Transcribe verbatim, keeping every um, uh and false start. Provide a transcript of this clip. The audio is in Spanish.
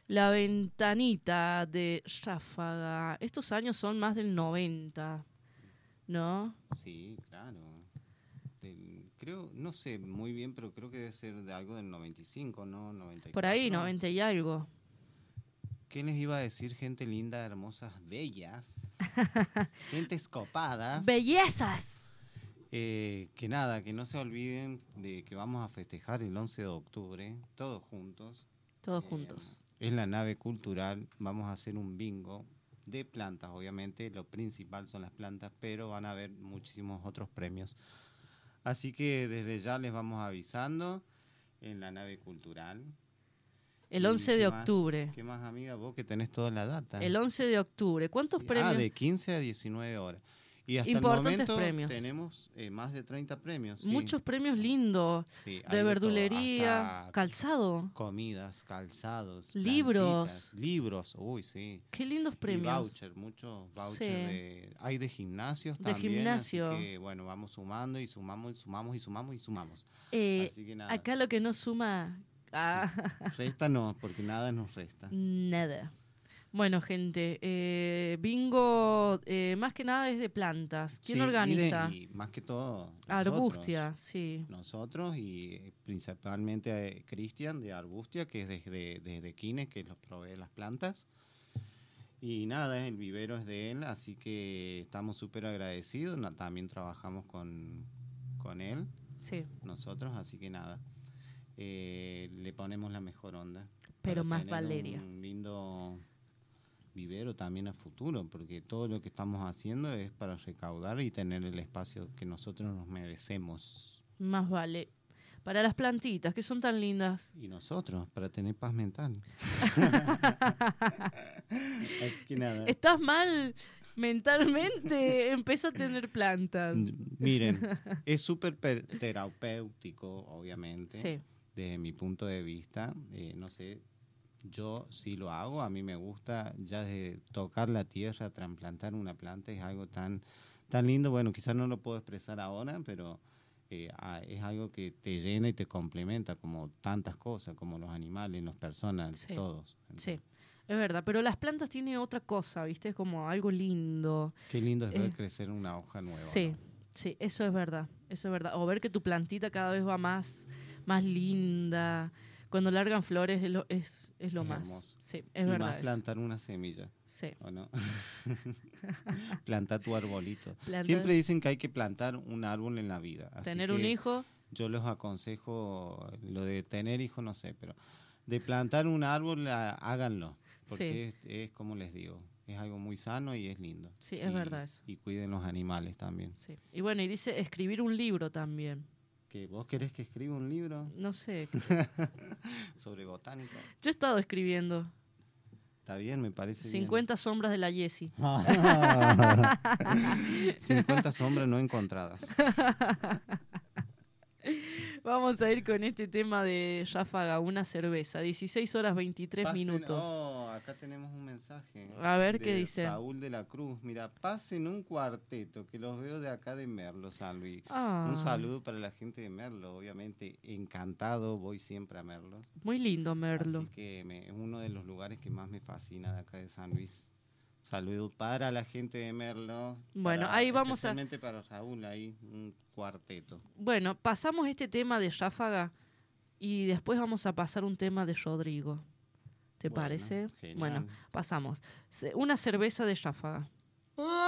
La ventanita de Ráfaga. Estos años son más del noventa, ¿no? Sí, claro. Del- creo, no sé muy bien, pero creo que debe ser de algo del noventa y cinco, ¿no? noventa y Por ahí, cuatro. noventa y algo. ¿Qué les iba a decir, gente linda, hermosas, bellas? Gentes copadas. ¡Bellezas! Eh, que nada, que no se olviden de que vamos a festejar el once de octubre, todos juntos. Todos Eh, juntos. en la nave cultural vamos a hacer un bingo de plantas, obviamente. Lo principal son las plantas, pero van a haber muchísimos otros premios. Así que desde ya les vamos avisando en la nave cultural. El ¿Y once de qué más? octubre. ¿Qué más, amiga? Vos que tenés toda la data. El once de octubre. ¿Cuántos Sí, premios? Ah, de quince a diecinueve horas. Y hasta Importantes el momento premios. tenemos eh, más de treinta premios. Sí. Muchos premios lindos. Sí, hay De todo, verdulería, hasta calzado. comidas, calzados, Libros. plantitas, libros, uy, sí. Qué lindos Y premios. voucher, muchos vouchers Sí. de, hay de gimnasios De también. gimnasio. Así que, bueno, vamos sumando y sumamos y sumamos y sumamos y sumamos. Eh, Así que nada, acá lo que no suma... Ah, resta no, porque nada nos resta. nada. Bueno, gente, eh, bingo eh, más que nada es de plantas. ¿Quién Sí, y de- organiza? Y, más que todo, nosotros. Arbustia, sí. Nosotros y principalmente eh, Cristian de Arbustia, que es desde, desde Quines, que nos provee las plantas. Y nada, el vivero es de él, así que estamos súper agradecidos. Na- También trabajamos con, con él, Sí, nosotros, así que nada, eh, le ponemos la mejor onda. pero para más tener Valeria. Un lindo vivero también a futuro, porque todo lo que estamos haciendo es para recaudar y tener el espacio que nosotros nos merecemos. Más vale. Para las plantitas, que son tan lindas. Y nosotros, para tener paz mental. Así que nada. Estás mal mentalmente, empieza a tener plantas. N- Miren, es súper per- terapéutico, obviamente, Sí, desde mi punto de vista. Eh, no sé, yo sí lo hago, a mí me gusta ya de tocar la tierra, trasplantar una planta, es algo tan, tan lindo. Bueno, quizás no lo puedo expresar ahora, pero eh, ah, es algo que te llena y te complementa, como tantas cosas, como los animales, las personas, Sí, todos. sí, es verdad. Pero las plantas tienen otra cosa, ¿viste? Es como algo lindo. Qué lindo es Eh, ver crecer una hoja nueva. Sí, ¿no? sí, eso es verdad, eso es verdad. O ver que tu plantita cada vez va más, más linda. Cuando largan flores es lo, es, es lo Es más. hermoso. Sí, es y verdad. más eso. plantar una semilla. Sí. ¿O no? Planta tu arbolito. Planta- Siempre dicen que hay que plantar un árbol en la vida. Así Tener que un hijo, yo les aconsejo, lo de tener hijos no sé, pero de plantar un árbol, a- háganlo. Porque es, es como les digo, es algo muy sano y es lindo. Sí, es Y- verdad eso. Y cuiden los animales también. sí. Y bueno, y dice escribir un libro también. ¿Que vos querés que escriba un libro No sé, sobre botánica? yo he estado escribiendo Está bien, me parece cincuenta sombras de la Jessie. bien. cincuenta sombras no encontradas. Vamos a ir con este tema de Ráfaga, una cerveza, dieciséis horas veintitrés Pasen- minutos. Oh, acá tenemos un mensaje. A ver, de ¿qué dice? Raúl de la Cruz. Mira, pasen un cuarteto, que los veo de acá de Merlo, San Luis. Ah, Un saludo para la gente de Merlo, obviamente encantado, voy siempre a Merlo. muy lindo, Merlo. Así que me- es uno de los lugares que más me fascina de acá de San Luis. Saludos para la gente de Merlo. Bueno, para- ahí vamos a- especialmente para Raúl, ahí un cuarteto. Bueno, pasamos este tema de Ráfaga y después vamos a pasar un tema de Rodrigo. ¿Te Bueno, parece? genial. Bueno, pasamos. Ce- Una cerveza de Ráfaga.